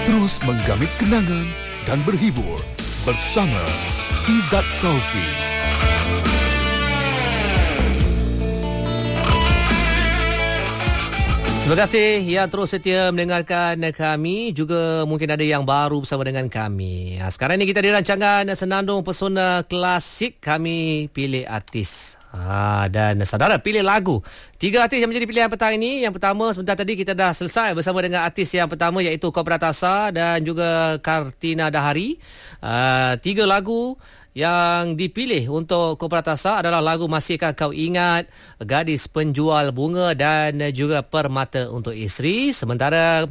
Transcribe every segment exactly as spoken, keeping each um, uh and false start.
Terus menggamit kenangan dan berhibur bersama Izzat Saufi. Terima kasih yang terus setia mendengarkan kami. Juga mungkin ada yang baru bersama dengan kami. Sekarang ini kita di rancangan Senandung Pesona Klasik. Kami pilih artis. Ha, dan saudara pilih lagu. Tiga artis yang menjadi pilihan petang ini. Yang pertama, sebentar tadi kita dah selesai bersama dengan artis yang pertama, iaitu Kopratasa dan juga Kartina Dahari. Uh, tiga lagu yang dipilih untuk Kopratasa adalah lagu Masihkah Kau Ingat, Gadis Penjual Bunga dan juga Permata Untuk Isteri. Sementara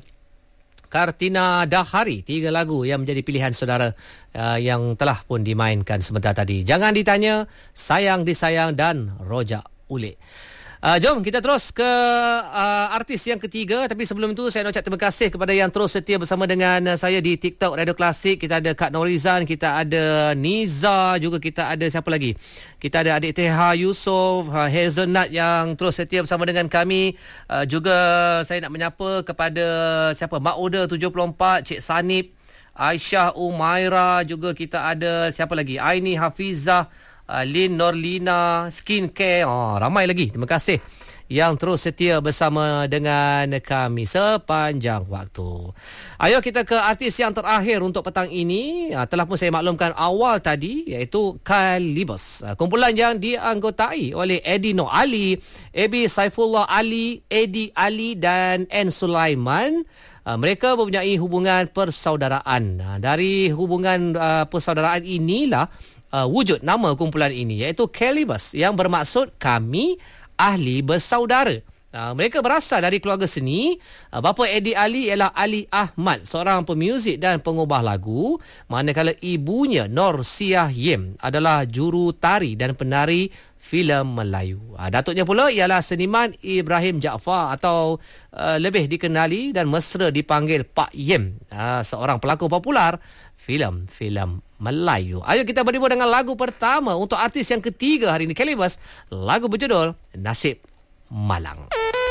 Kartina Dahari, tiga lagu yang menjadi pilihan saudara uh, yang telah pun dimainkan sebentar tadi. Jangan Ditanya, Sayang Disayang dan Rojak Ulik. Uh, jom kita terus ke uh, artis yang ketiga. Tapi sebelum itu saya nak ucap terima kasih kepada yang terus setia bersama dengan uh, saya di TikTok Radio Klasik. Kita ada Kak Norizan, kita ada Niza, juga kita ada siapa lagi? Kita ada adik Teha Yusof, uh, Hazelnut yang terus setia bersama dengan kami. Uh, juga saya nak menyapa kepada siapa? Mak Oda tujuh puluh empat, Cik Sanip, Aisyah Umaira, juga kita ada siapa lagi? Aini Hafizah, Uh, Lin Norlina, Skincare, oh, ramai lagi. Terima kasih yang terus setia bersama dengan kami sepanjang waktu. Ayo kita ke artis yang terakhir untuk petang ini. uh, Telah pun saya maklumkan awal tadi, iaitu Kalibos. uh, Kumpulan yang dianggotai oleh Eddie Noor Ali, A B Saifullah Ali, Eddie Ali dan N Sulaiman. Uh, mereka mempunyai hubungan persaudaraan. uh, Dari hubungan uh, persaudaraan inilah Uh, wujud nama kumpulan ini, iaitu Kalibos, yang bermaksud kami ahli bersaudara. Uh, mereka berasal dari keluarga seni. Uh, bapa Eddie Ali ialah Ali Ahmad, seorang pemuzik dan pengubah lagu, manakala ibunya Nur Siah Yim adalah juru tari dan penari filem Melayu. Uh, datuknya pula ialah seniman Ibrahim Jaafar, atau uh, lebih dikenali dan mesra dipanggil Pak Yim, uh, seorang pelakon popular filem-filem Melayu. Ayo kita berjumpa dengan lagu pertama untuk artis yang ketiga hari ini, Kalibos. Lagu berjudul Nasib Malang.